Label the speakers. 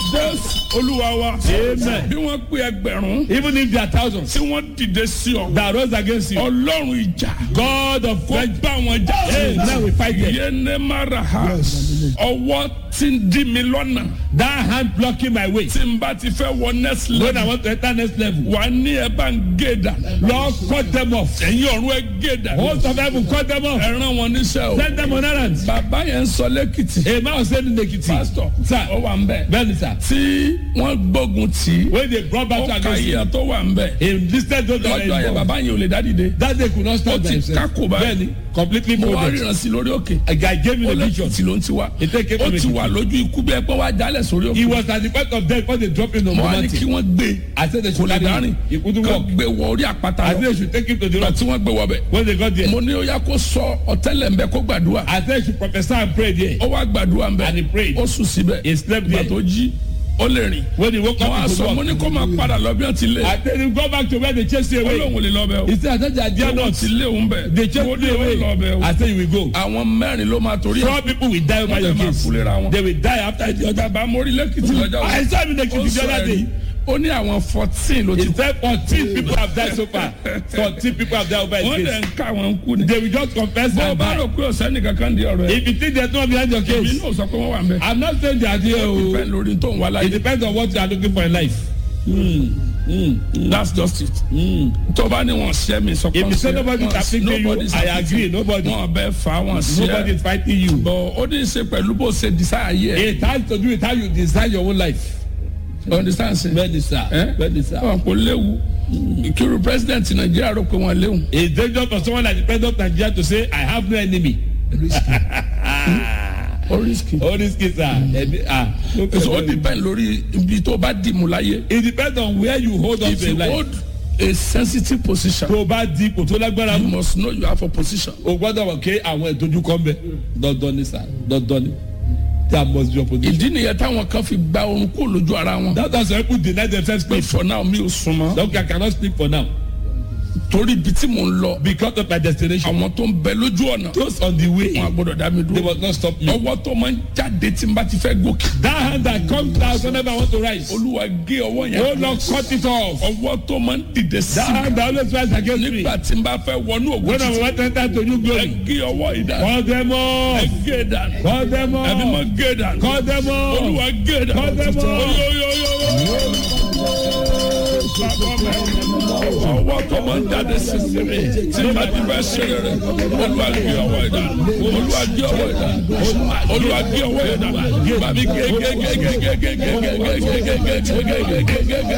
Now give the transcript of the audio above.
Speaker 1: Jésù Olúwa wa.
Speaker 2: Amen.
Speaker 1: Bí wọ́n pé ẹgbẹ̀rún.
Speaker 2: Even if there are thousands
Speaker 1: Tí wọ́n dìde sí ọ.
Speaker 2: that rose against you,
Speaker 1: Ọlọ́run ìjà.
Speaker 2: God of
Speaker 1: Kó
Speaker 2: vengeance,
Speaker 1: bá wọn jà.
Speaker 2: hey, now we fight them.
Speaker 1: Yéné mara ha. Ọwọ́ tí ń dí mi lọ́nà.
Speaker 2: That hand blocking my way.
Speaker 1: Tí n bá ti fẹ́ wọ next
Speaker 2: When I
Speaker 1: level.
Speaker 2: want to enter next level,
Speaker 1: Wà á ní ẹ bá ń gé dà.
Speaker 2: Lord, cut them off.
Speaker 1: Ẹ̀yin ọ̀run ẹ gé dà.
Speaker 2: Host of heaven, cut them off.
Speaker 1: Ẹ rán wọn níṣẹ́ o.
Speaker 2: Send them on errands.
Speaker 1: Bàbá yẹn ń sọ lẹ́kìtì.
Speaker 2: A man was saying in the kitchen,
Speaker 1: Pásítọ̀
Speaker 2: sir,
Speaker 1: ó wà ń bẹ̀.
Speaker 2: Benny, sir,
Speaker 1: Tí wọ́n gbógun tì í.
Speaker 2: when they brought back
Speaker 1: Ó
Speaker 2: to
Speaker 1: ka
Speaker 2: against
Speaker 1: iye
Speaker 2: him,
Speaker 1: tó wà ń bẹ̀.
Speaker 2: he listed those that
Speaker 1: Lọ́jọ́
Speaker 2: were
Speaker 1: yẹn
Speaker 2: involved.
Speaker 1: bàbá yẹn ò lè dá dìde.
Speaker 2: That they could not
Speaker 1: Ó
Speaker 2: stand
Speaker 1: ti
Speaker 2: themselves.
Speaker 1: kákò báyìí.
Speaker 2: Benny, completely
Speaker 1: Mo wá
Speaker 2: folded.
Speaker 1: ríran sí lórí òkè.
Speaker 2: A guy gave me
Speaker 1: Ó
Speaker 2: the vision.
Speaker 1: lẹ́kìtì ló ń ti wá.
Speaker 2: He take it
Speaker 1: Ó
Speaker 2: from
Speaker 1: ti
Speaker 2: me.
Speaker 1: wà lójú ikú bí ẹ pé wá jálẹ̀ sórí
Speaker 2: He
Speaker 1: òkè.
Speaker 2: was at the point of death before they dropped him on the
Speaker 1: Mo wá ní kí
Speaker 2: mountain.
Speaker 1: wọ́n gbé.
Speaker 2: I said they
Speaker 1: Kò
Speaker 2: should
Speaker 1: lè
Speaker 2: carry
Speaker 1: dárìn.
Speaker 2: him. He couldn't
Speaker 1: Kò
Speaker 2: walk.
Speaker 1: gbé wọ orí àpáta
Speaker 2: I said
Speaker 1: lọ.
Speaker 2: they should take him to the
Speaker 1: Ìgbà
Speaker 2: rock.
Speaker 1: tí wọ́n gbé wọ bẹ̀.
Speaker 2: When they got there,
Speaker 1: Mo ní ó yá kó sọ ọ̀tẹ́lẹ̀ ń bẹ kó gbàdúrà.
Speaker 2: I said he should prophesy and pray there.
Speaker 1: Ó wá gbàdúrà ń bẹ.
Speaker 2: And he prayed.
Speaker 1: Ó sùn síbẹ̀.
Speaker 2: He slept
Speaker 1: Ìgbà
Speaker 2: there.
Speaker 1: tó jí ó lè rìn.
Speaker 2: When he woke
Speaker 1: Mo
Speaker 2: up,
Speaker 1: wá
Speaker 2: he
Speaker 1: sọ
Speaker 2: could
Speaker 1: mo
Speaker 2: walk.
Speaker 1: ní kó máa padà lọ bí wọ́n ti lé.
Speaker 2: I told him go back to where they chased you
Speaker 1: Ó
Speaker 2: away.
Speaker 1: lóun ò lè lọ bẹ̀ o.
Speaker 2: He said, I said they are dear
Speaker 1: Wọ́n
Speaker 2: not.
Speaker 1: ti lé òun bẹ̀.
Speaker 2: They chased
Speaker 1: Mo ní
Speaker 2: me
Speaker 1: òun lọ bẹ̀
Speaker 2: away.
Speaker 1: o.
Speaker 2: I said you will go.
Speaker 1: Àwọn mẹ́rin ló máa torí ẹ̀.
Speaker 2: 4 people will die over
Speaker 1: Wọ́n
Speaker 2: your
Speaker 1: lè máa
Speaker 2: case.
Speaker 1: fúlera wọn.
Speaker 2: They will die after the other.
Speaker 1: Bàbá mórí lẹ́kìtì lọ́jọ́
Speaker 2: I saw him in the
Speaker 1: Ó
Speaker 2: kitchen the
Speaker 1: sọ
Speaker 2: other
Speaker 1: ẹ̀rí.
Speaker 2: day.
Speaker 1: Ó ní àwọn 14 ló ti
Speaker 2: He said 14 people have died so far. 14 people have died over
Speaker 1: wọ́n
Speaker 2: his
Speaker 1: dẹ̀
Speaker 2: case.
Speaker 1: ń ká wọn kú ni.
Speaker 2: They will just confess
Speaker 1: Bó o
Speaker 2: and
Speaker 1: bá
Speaker 2: die.
Speaker 1: rò pé ọ̀sẹ́ nìkan kan di ọ̀rọ̀ ẹ̀.
Speaker 2: If you think there's no one behind your
Speaker 1: Èmi
Speaker 2: case,
Speaker 1: náà sọ pé wọ́n wà ń bẹ̀.
Speaker 2: I'm not saying they are there.
Speaker 1: Bẹ́ẹ̀
Speaker 2: Oh.
Speaker 1: lórí tó ń wá
Speaker 2: It
Speaker 1: láyé.
Speaker 2: depends on what you are looking for in life.
Speaker 1: That's just it. Tó bá ní wọn ṣẹ́ mi sọ pé
Speaker 2: If you say nobody is affecting you, I agree. Nobody.
Speaker 1: Wọ́n bẹ fa wọn
Speaker 2: Nobody
Speaker 1: ṣẹ́.
Speaker 2: is fighting you.
Speaker 1: Bọ̀ ó ní í ṣe pẹ̀lú bó ṣe desire yẹ.
Speaker 2: It has to do with how you design your own life.
Speaker 1: Understand sir?
Speaker 2: Bẹ́ẹ̀ni sir. Bẹ́ẹ̀ni sir.
Speaker 1: Wọn kò léwu. Ìkírù president Nàìjíríà rò pé wọ́n léwu.
Speaker 2: It's dangerous for someone like the president of Nigeria to say, I have no enemy.
Speaker 1: Ó risky.
Speaker 2: All these kids are.
Speaker 1: So ó depend lórí ibi tó bá dì mú láyé.
Speaker 2: It depends on where you hold on
Speaker 1: If
Speaker 2: to
Speaker 1: you
Speaker 2: in life.
Speaker 1: hold a sensitive position,
Speaker 2: Tó o bá di ipò tó lágbára
Speaker 1: you
Speaker 2: mú.
Speaker 1: must know you have a position.
Speaker 2: O gbọ́dọ̀ wọ̀ ké àwọn ìdojúkọ ń bẹ. Dandan ni sir. Dandan ni. There must be opposition.
Speaker 1: Ìdí nìyẹn táwọn kan fi gba orun kó lójú ara wọn.
Speaker 2: That's why people deny themselves
Speaker 1: Pé
Speaker 2: sleep.
Speaker 1: for now mi ò sùn mọ́.
Speaker 2: Okay, I cannot sleep for now.
Speaker 1: Torí ibi tí mò ń lọ.
Speaker 2: Because of my destination.
Speaker 1: Àwọn tó ń bẹ lójú ọ̀nà.
Speaker 2: Those on the way,
Speaker 1: Wọn gbọ́dọ̀ dá mi
Speaker 2: they
Speaker 1: dúró.
Speaker 2: must not stop me.
Speaker 1: Ọwọ́ tó máa ń jáde tí n bá ti fẹ́ gòkè.
Speaker 2: That hand that comes down whenever I want to rise.
Speaker 1: Olúwa gé ọwọ́
Speaker 2: Oh
Speaker 1: yẹn.
Speaker 2: Lord, cut it off.
Speaker 1: Ọwọ́ tó máa ń dìde sí
Speaker 2: That hand
Speaker 1: mi.
Speaker 2: that always rise against me.
Speaker 1: Nígbà tí n bá fẹ́ wọnú ògùn
Speaker 2: When I
Speaker 1: títí.
Speaker 2: want to enter to new
Speaker 1: Ẹ
Speaker 2: glory.
Speaker 1: gé ọwọ́ yìí dànù.
Speaker 2: Call them off.
Speaker 1: Ẹ gé dànù.
Speaker 2: Call them
Speaker 1: Ẹbí
Speaker 2: off.
Speaker 1: máa gé dànù.
Speaker 2: Call them off.
Speaker 1: Olúwa gé dànù.
Speaker 2: Call them off.
Speaker 1: Ọwọ́ tó máa ń jáde sí mi. Tí n bá ti fẹ́ ṣe rere. Olúwa gé ọwọ́ yìí dànù. Olúwa gé ọwọ́ yìí dànù. Olúwa gé ọwọ́ yìí dànù. Bàbí gé gé gé gé gé gé gé gé gé gé gé gé gé gé gé gé gé.